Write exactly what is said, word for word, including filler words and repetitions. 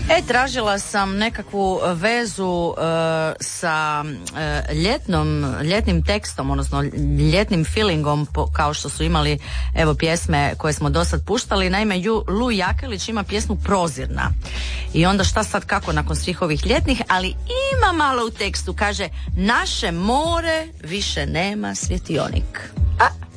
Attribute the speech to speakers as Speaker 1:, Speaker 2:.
Speaker 1: E, tražila sam nekakvu vezu uh, sa uh, ljetnom, ljetnim tekstom, odnosno ljetnim feelingom, po, kao što su imali evo pjesme koje smo do sad puštali. Naime, Ju, Lu Jakelić ima pjesmu Prozirna. I onda šta sad kako nakon svih ovih ljetnih, ali ima malo u tekstu, kaže: naše more više nema svjetionik. A